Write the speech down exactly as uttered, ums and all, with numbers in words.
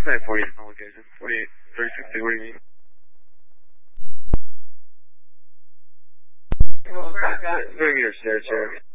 nine forty on location. forty-eight, three sixty, what do you need? Well, I got it. Bring your stairs here.